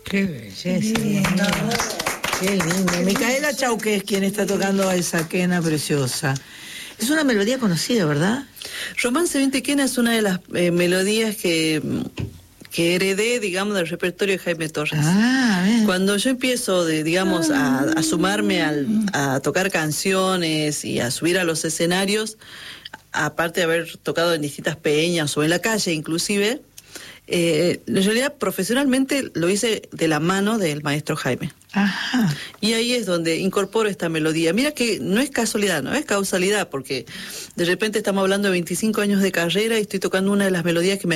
Qué belleza. Qué lindo. Micaela Chauque es quien está tocando esa quena preciosa. Es una melodía conocida, ¿verdad? Romance 20 Quena es una de las melodías que heredé, digamos, del repertorio de Jaime Torres. Cuando yo empiezo, a sumarme a tocar canciones y a subir a los escenarios, aparte de haber tocado en distintas peñas o en la calle inclusive, en realidad profesionalmente lo hice de la mano del maestro Jaime. Ajá. Y ahí es donde incorporo esta melodía. Mira que no es casualidad, no es causalidad, porque de repente estamos hablando de 25 años de carrera y estoy tocando una de las melodías que me